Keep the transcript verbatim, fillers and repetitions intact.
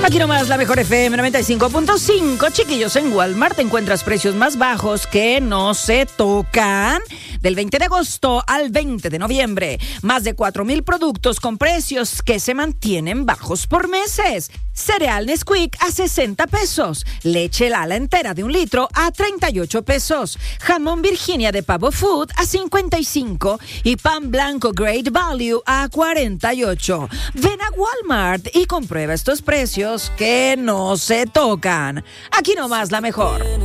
Aquí nomás la mejor F M noventa y cinco punto cinco. Chiquillos, en Walmart encuentras precios más bajos que no se tocan. Del veinte de agosto al veinte de noviembre. Más de cuatro mil productos con precios que se mantienen bajos por meses. Cereal Nesquik a sesenta pesos. Leche Lala entera de un litro a treinta y ocho pesos. Jamón Virginia de Pavo Food a cincuenta y cinco. Y pan blanco Great Value a cuarenta y ocho. Ven a Walmart y comprueba estos precios que no se tocan. Aquí nomás la mejor.